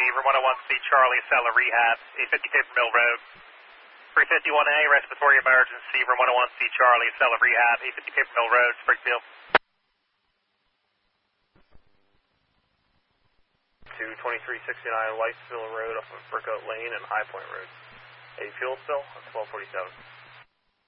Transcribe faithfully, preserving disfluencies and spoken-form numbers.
Room one oh one C Charlie, Cellar Rehab, eight fifty Paper Mill Road. three fifty-one A, respiratory emergency, Room one oh one C Charlie, Cellar Rehab, eight fifty Paper Mill Road, Springfield. To twenty-three sixty-nine Whitesville Road off of Burkout Lane and High Point Road. A fuel spill on twelve forty-seven.